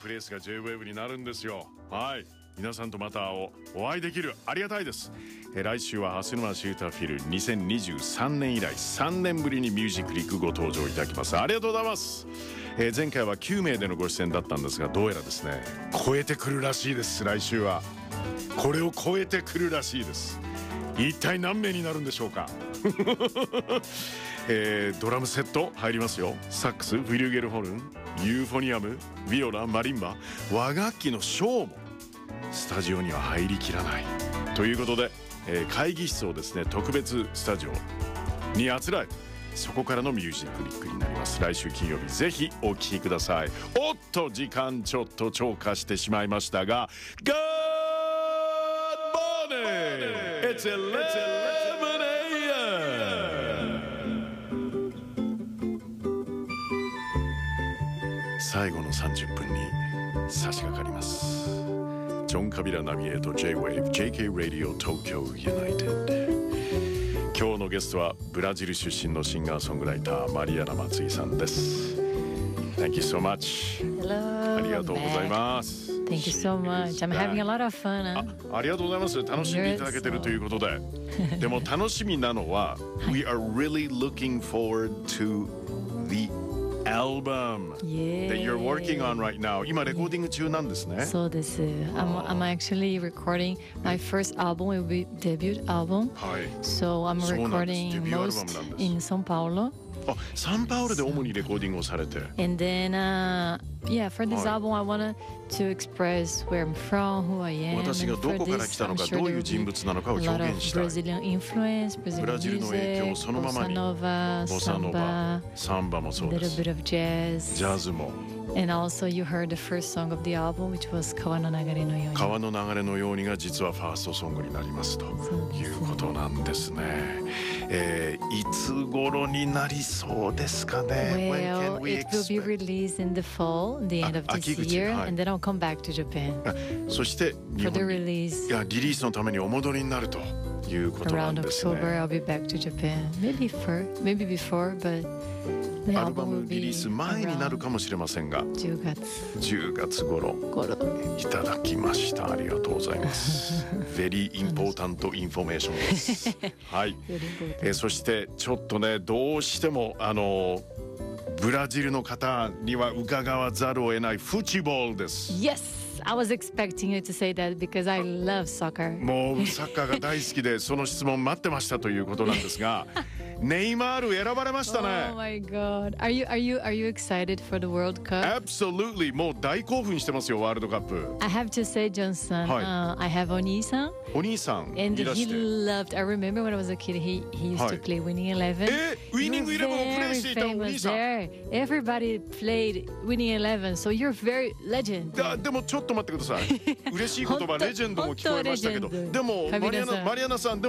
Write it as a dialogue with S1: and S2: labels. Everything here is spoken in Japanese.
S1: プレイスが J-WAVE になるんですよ。はい、皆さんとまたお会いできる、ありがたいです。来週は蓮沼シューターフィル2023年以来3年ぶりにミュージックリークご登場いただきます。ありがとうございます。前回は9名でのご出演だったんですが、どうやらですね超えてくるらしいです。来週はこれを超えてくるらしいです。一体何名になるんでしょうか。ドラムセット入りますよ。サックス、フリューゲルホルン、ユーフォニアム、ビオラ、マリンバ、和楽器のショーもスタジオには入りきらないということで、会議室をですね特別スタジオにあつらえ、そこからのミュージックリックになります。来週金曜日ぜひお聴きください。おっと時間ちょっと超過してしまいましたが、 Good morning! It's 11 最後の30分に差し掛かります。ジョン・カビラ・ナビエイト J-WAVE JK Radio Tokyo United。 今日のゲストはブラジル出身のシンガーソングライターマリアナ・松井さんです。 Thank you so much.
S2: Hello.
S1: ありがとうございます。
S2: Thank you so much. I'm having a lot of fun.
S1: ありがとうございます。楽しんでいただけてるということで。でも楽しみなのはWe are really looking forward to the album that you're working on right now. 今レコーディング中なんですね。
S2: そうです。I'm actually recording my first album. It will be debut album.
S1: はい。
S2: So I'm
S1: そうなんです。
S2: recording
S1: デビューアルバム
S2: most
S1: なんです。
S2: in São Paulo.
S1: あ、サンパウロで主にレコーディングをされて。
S2: And then, yeah, for this album, I wanted to express where I'm from, who I am.
S1: 私が
S2: And
S1: ど
S2: for
S1: こから
S2: this,
S1: 来たの
S2: I'm
S1: か、
S2: sure
S1: どう
S2: there
S1: いう
S2: will
S1: 人
S2: be
S1: 物なのかを
S2: a
S1: 表
S2: lot of
S1: 現したい。
S2: Brazilian influence,
S1: ブ
S2: Brazilian
S1: ラジルの影響
S2: music,
S1: をそのまま
S2: bossa
S1: に。
S2: nova,
S1: ボサノバ、
S2: samba,
S1: サンバもそう
S2: a
S1: で
S2: little
S1: す。
S2: bit of jazz.
S1: ジャズも。
S2: And also you heard the first song of the album, which was 川の流れのように。
S1: 川の流れのようにが実はファーストソングになりますということなんですね。いつ頃になりそうですかね。
S2: Well,
S1: When can we
S2: it will be
S1: expect?
S2: released in the fall, in the end of this
S1: 秋口、
S2: year,
S1: はい。
S2: and then I'll come back to Japan
S1: そして日
S2: for the
S1: 本に
S2: release.
S1: リリースのためにお戻りになるということなん
S2: Around
S1: ですね。
S2: October, I'll be back to Japan. Maybe before, but the
S1: アルバ
S2: album
S1: ム
S2: will
S1: リリー
S2: be
S1: ス前になる
S2: around
S1: かもしれませんが、
S2: 10月
S1: 10月頃
S2: 頃。
S1: いただきました。ありがとうございます。Very important information です。はい。そしてちょっとね、どうしてもブラジルの方には伺わざるを得ないフッチボールです。
S2: Yes, I was expecting you to say that because I love soccer.
S1: もうサッカーが大好きでその質問待ってましたということなんですが、ネイマール選ばれましたね。
S2: Oh my God, are you excited for the World Cup?
S1: Absolutely、もう大興奮してますよ、ワールドカップ。
S2: I have to say, Johnson,
S1: はい。
S2: I have Oni-san.
S1: お兄さん
S2: And
S1: いら
S2: he
S1: して。
S2: loved, I remember when I was a kid, he used
S1: は
S2: to
S1: い。
S2: play Winning Eleven.
S1: ウィニングイレブンをプレイしていたお兄
S2: famous
S1: さん。
S2: there. Everybody played Winning Eleven, so you're very legend.
S1: でもちょっと待ってください。嬉しい言葉
S2: 本当
S1: レジェンドも聞こえましたけど、
S2: 本当レジェンド
S1: でも
S2: カビラさん
S1: マリアナさん